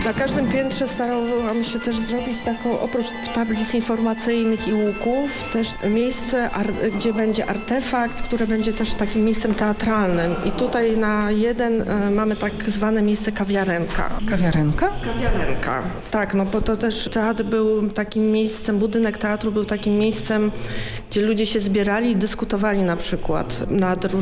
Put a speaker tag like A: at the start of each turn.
A: Na każdym piętrze starałam się też zrobić taką, oprócz tablic informacyjnych i łuków, też miejsce, gdzie będzie artefakt, które będzie też takim miejscem teatralnym. I tutaj na jeden mamy tak zwane miejsce kawiarenka.
B: Kawiarenka?
A: Kawiarenka, tak, no bo to też teatr był takim miejscem, budynek teatru był takim miejscem, gdzie ludzie się zbierali i dyskutowali na przykład nad